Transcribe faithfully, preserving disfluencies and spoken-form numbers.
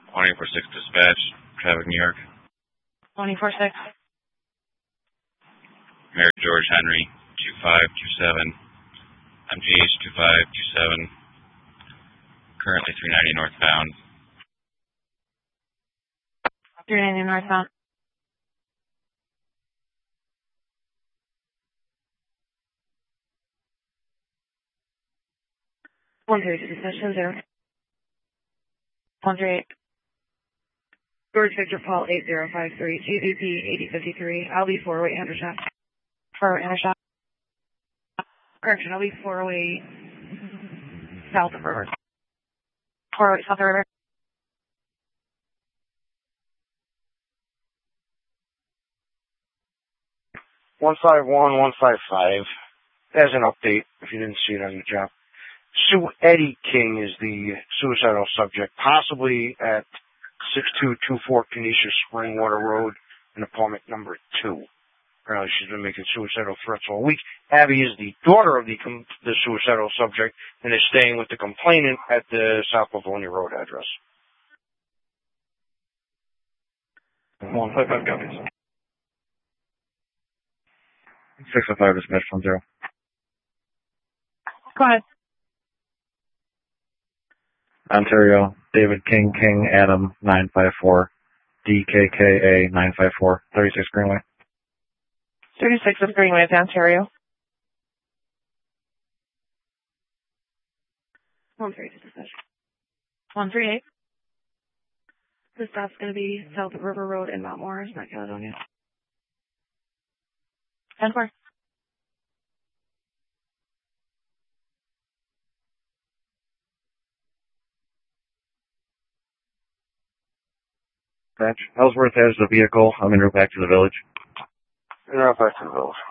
twenty-four six dispatch, traffic New York. twenty-four six. Mary George Henry, two five two seven. M G H two five two seven. Currently three ninety northbound. three ninety northbound. one three two dispatch, ten zero. one three eight. George Victor Paul eight zero five three, G V P eighty fifty-three, L B four oh eight Hendershot. four oh eight Hendershot. Correction, L B four oh eight south of River. four oh eight south of River. one five one one five five. As an update, if you didn't see it on the job. Sue Eddie King is the suicidal subject, possibly at six two two four Kenesha Springwater Road in apartment number two. Apparently she's been making suicidal threats all week. Abby is the daughter of the the suicidal subject and is staying with the complainant at the South Livonia Road address. one five five copies. six oh five dispatch one zero. Go ahead. Ontario, David King, King, Adam, nine five four, D K K A, nine five four, thirty-six Greenway. thirty-six of Greenway, Ontario. one three eight dispatch. one three eight. The stop's going to be South River Road in Mount Morris, North Caledonia. ten four. Ellsworth has the vehicle. I'm en route back to the village. En route back to the village.